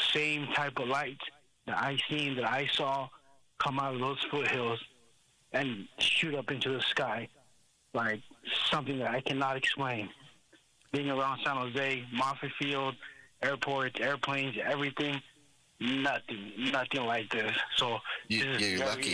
same type of lights that I saw come out of those foothills and shoot up into the sky, like something that I cannot explain. Being around San Jose, Moffett Field, airports, airplanes, everything, nothing like this. So you're lucky.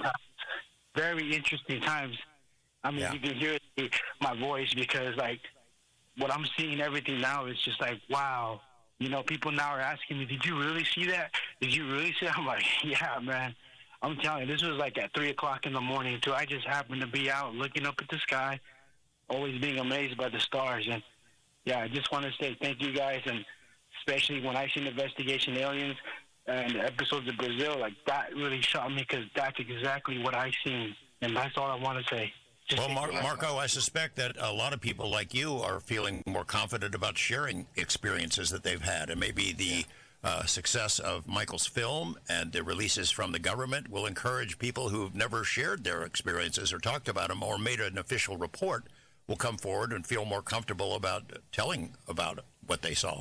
Very interesting times. I mean, you can hear my voice because, like, what I'm seeing everything now is just like, wow. You know, people now are asking me, did you really see that? Did you really see that? I'm like, yeah, man. I'm telling you, this was like at 3 o'clock in the morning, too. I just happened to be out looking up at the sky, always being amazed by the stars. And, yeah, I just want to say thank you guys, and especially when I seen Investigation Aliens and the episodes of Brazil, like, that really shocked me because that's exactly what I seen, and that's all I want to say. Well, Marco, I suspect that a lot of people like you are feeling more confident about sharing experiences that they've had, and maybe the success of Michael's film and the releases from the government will encourage people who've never shared their experiences or talked about them or made an official report will come forward and feel more comfortable about telling about what they saw.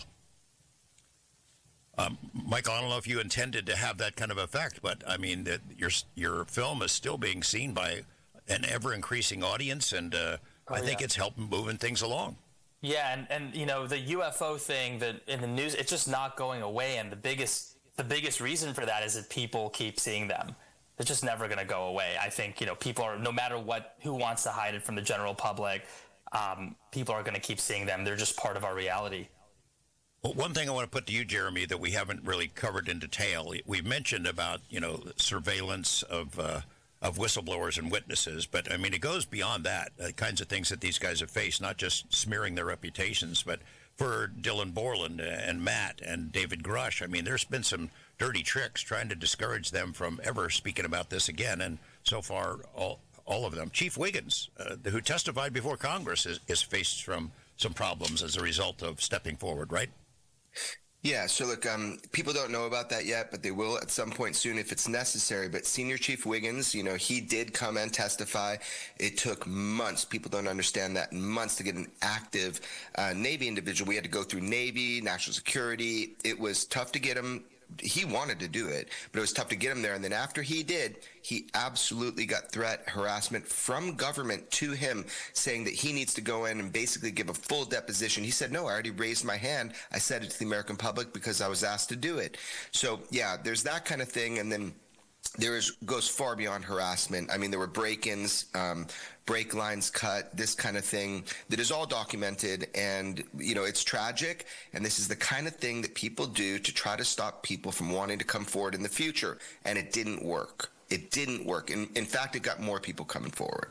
Michael, I don't know if you intended to have that kind of effect, but I mean that your film is still being seen by an ever-increasing audience, and I think it's helping moving things along. Yeah, and you know, the UFO thing that in the news, it's just not going away, and the biggest reason for that is that people keep seeing them. They're just never going to go away. I think, you know, people are, no matter who wants to hide it from the general public, people are going to keep seeing them. They're just part of our reality. Well, one thing I want to put to you, Jeremy, that we haven't really covered in detail, we've mentioned about, you know, surveillance of whistleblowers and witnesses, but I mean, it goes beyond that. The kinds of things that these guys have faced, not just smearing their reputations, but for Dylan Borland and Matt and David Grush, I mean, there's been some dirty tricks trying to discourage them from ever speaking about this again, and so far, all of them. Chief Wiggins, who testified before Congress, is faced from some problems as a result of stepping forward, right? Yeah, so look, people don't know about that yet, but they will at some point soon if it's necessary. But Senior Chief Wiggins, you know, he did come and testify. It took months. People don't understand that. Months to get an active Navy individual. We had to go through Navy, National Security. It was tough to get him. He wanted to do it, but it was tough to get him there. And then after he did, he absolutely got threat, harassment from government to him saying that he needs to go in and basically give a full deposition. He said, no, I already raised my hand. I said it to the American public because I was asked to do it. So, yeah, there's that kind of thing. And then goes far beyond harassment. I mean, there were break-ins, brake lines cut, this kind of thing that is all documented, and you know, it's tragic, and this is the kind of thing that people do to try to stop people from wanting to come forward in the future, and it didn't work. It didn't work. In fact, it got more people coming forward.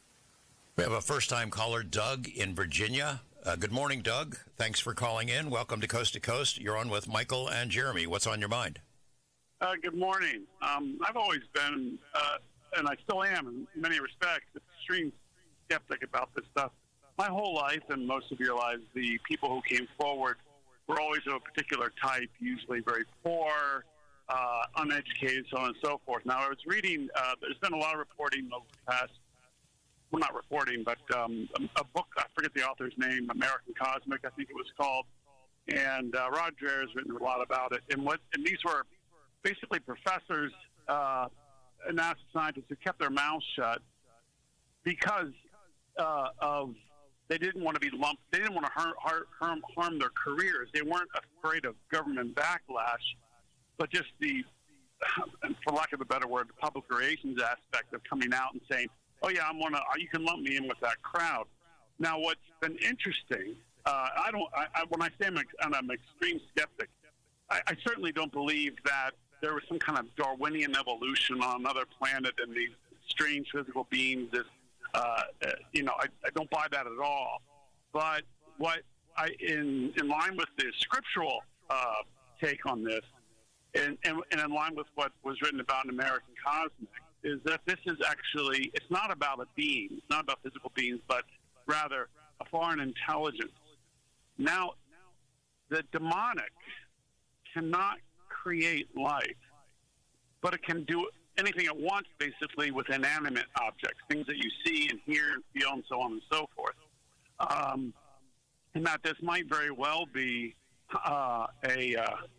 We have a first-time caller, Doug, in Virginia. Good morning, Doug. Thanks for calling in. Welcome to Coast to Coast. You're on with Michael and Jeremy. What's on your mind? Good morning. I've always been, and I still am in many respects, an extreme skeptic about this stuff. My whole life, and most of your lives, the people who came forward were always of a particular type, usually very poor, uneducated, so on and so forth. Now, I was reading, there's been a lot of reporting over the past, well, not reporting, but a book, I forget the author's name, American Cosmic, I think it was called, and Roger has written a lot about it. And these were basically professors, NASA scientists who kept their mouths shut because they didn't want to be lumped. They didn't want to harm their careers. They weren't afraid of government backlash, but just the, for lack of a better word, the public relations aspect of coming out and saying, "Oh yeah, you can lump me in with that crowd." Now, what's been interesting, when I say I'm an extreme skeptic, I certainly don't believe that there was some kind of Darwinian evolution on another planet and these strange physical beings. I don't buy that at all. But in line with the scriptural take on this, and in line with what was written about in American Cosmic, is that this is actually, it's not about a being, it's not about physical beings, but rather a foreign intelligence. Now, the demonic cannot create life, but it can do anything it wants, basically, with inanimate objects, things that you see and hear and feel and so on and so forth. And that this might very well be